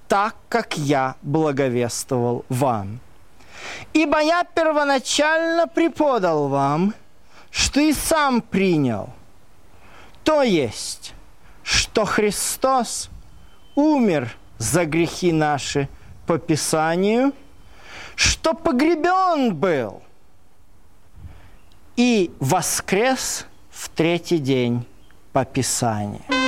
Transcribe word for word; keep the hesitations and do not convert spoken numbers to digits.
так, как я благовествовал вам. Ибо я первоначально преподал вам, что и сам принял, то есть, что Христос умер за грехи наши по Писанию, что погребен был и воскрес в третий день по Писанию.